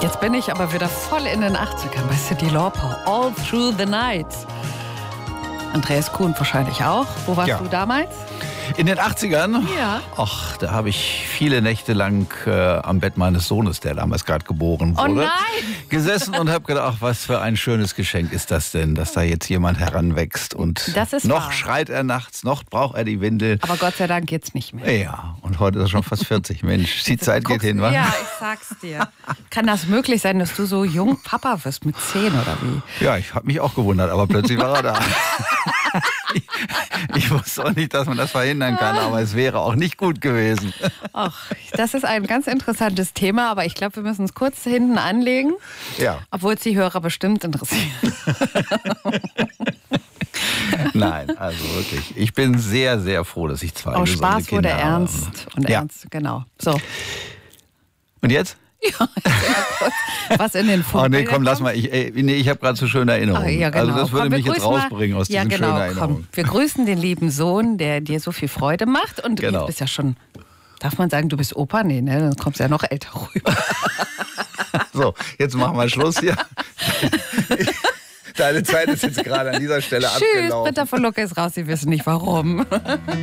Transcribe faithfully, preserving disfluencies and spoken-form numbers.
Jetzt bin ich aber wieder voll in den achtzigern bei Cyndi Lauper. All Through the Night. Andreas Kuhn wahrscheinlich auch. Wo warst Ja. du damals? In den achtzigern? Ja. Ach, da habe ich viele Nächte lang äh, am Bett meines Sohnes, der damals gerade geboren wurde, Oh nein! gesessen und habe gedacht, ach, was für ein schönes Geschenk ist das denn, dass da jetzt jemand heranwächst. Und Das ist noch wahr. schreit er nachts, noch braucht er die Windel. Aber Gott sei Dank geht's nicht mehr. Ja, und heute ist er schon fast vierzig. Mensch, die Zeit geht Guckst- hin, wa? Ja, ich sag's dir. Kann das möglich sein, dass du so jung Papa wirst mit zehn oder wie? Ja, ich habe mich auch gewundert, aber plötzlich war er da. ich, ich wusste auch nicht, dass man das verhindern kann, aber es wäre auch nicht gut gewesen. Ach, das ist ein ganz interessantes Thema, aber ich glaube, wir müssen es kurz hinten anlegen, Ja. obwohl es die Hörer bestimmt interessiert. Nein, also wirklich. Ich bin sehr, sehr froh, dass ich zwei Aus gesunde Spaß wurde Kinder habe. ernst und Ja. ernst, genau. So, Und jetzt? was in den Oh Vorbildern nee, komm, lass kommt? mal. Ich, ey, nee, ich habe gerade so schöne Erinnerungen. Ah, ja, genau. Also das würde Komm, wir mich jetzt grüßen mal- rausbringen aus ja, diesen genau, schönen Erinnerungen. Komm, wir grüßen den lieben Sohn, der dir so viel Freude macht. Und Genau. du bist ja schon, darf man sagen, du bist Opa? Nee, ne? Dann kommst du ja noch älter rüber. So, jetzt machen wir Schluss hier. Deine Zeit ist jetzt gerade an dieser Stelle Tschüss, abgelaufen. Britta von Lucke ist raus, Sie wissen nicht warum.